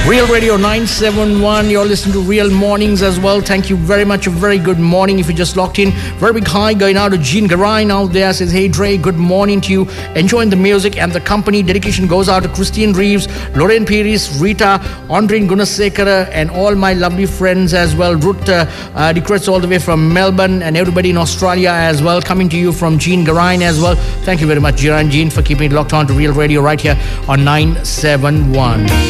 Real Radio 971, you're listening to Real Mornings as well. Thank you very much. A very good morning if you just locked in. Very big hi going out to Jean Garine out there. Says, hey Dre, good morning to you. Enjoying the music and the company. Dedication goes out to Christine Reeves, Lorraine Pires, Rita, Andreen Gunasekara, and all my lovely friends as well. Ruth Decrets all the way from Melbourne, and everybody in Australia as well. Coming to you from Jean Garine as well. Thank you very much, Jean, for keeping it locked on to Real Radio right here on 971.